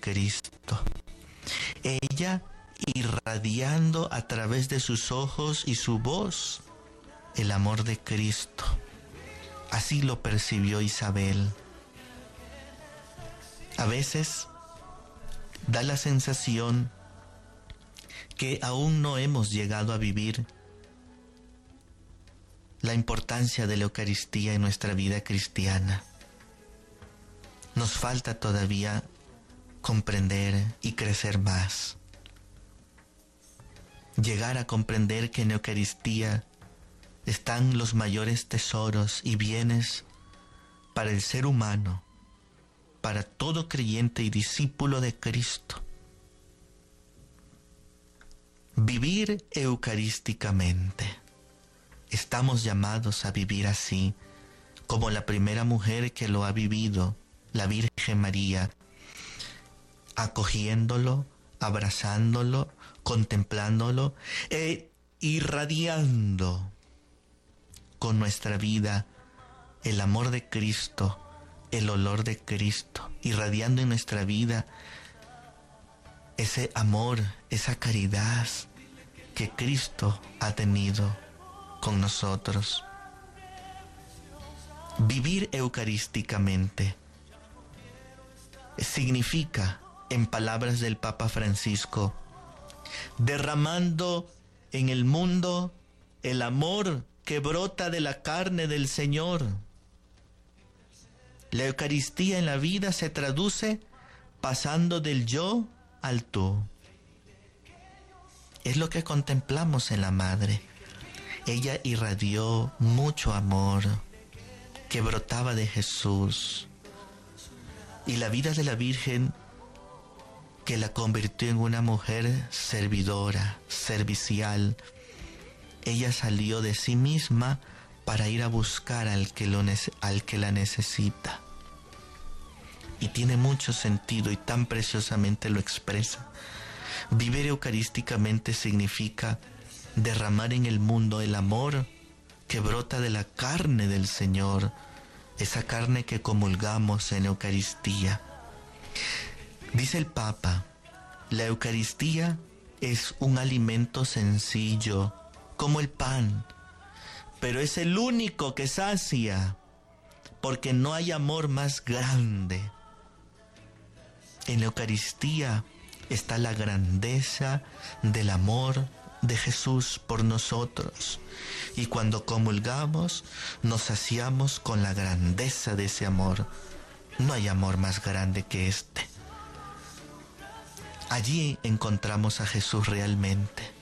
Cristo. Ella irradiando a través de sus ojos y su voz el amor de Cristo. Así lo percibió Isabel. A veces da la sensación que aún no hemos llegado a vivir la importancia de la Eucaristía en nuestra vida cristiana. Nos falta todavía comprender y crecer más. Llegar a comprender que en la Eucaristía están los mayores tesoros y bienes para el ser humano, para todo creyente y discípulo de Cristo. Vivir eucarísticamente. Estamos llamados a vivir así, como la primera mujer que lo ha vivido, la Virgen María, acogiéndolo, abrazándolo, contemplándolo e irradiando con nuestra vida el amor de Cristo, el olor de Cristo, irradiando en nuestra vida ese amor, esa caridad que Cristo ha tenido con nosotros. Vivir eucarísticamente significa, en palabras del Papa Francisco, derramando en el mundo el amor que brota de la carne del Señor. La Eucaristía en la vida se traduce pasando del yo al tú. Es lo que contemplamos en la Madre. Ella irradió mucho amor que brotaba de Jesús. Y la vida de la Virgen, que la convirtió en una mujer servidora, servicial. Ella salió de sí misma para ir a buscar al que la necesita. Y tiene mucho sentido y tan preciosamente lo expresa. Vivir eucarísticamente significa derramar en el mundo el amor que brota de la carne del Señor, esa carne que comulgamos en Eucaristía. Dice el Papa, la Eucaristía es un alimento sencillo, como el pan, pero es el único que sacia, porque no hay amor más grande. En la Eucaristía está la grandeza del amor de Jesús por nosotros, y cuando comulgamos nos saciamos con la grandeza de ese amor. No hay amor más grande que este. Allí encontramos a Jesús realmente.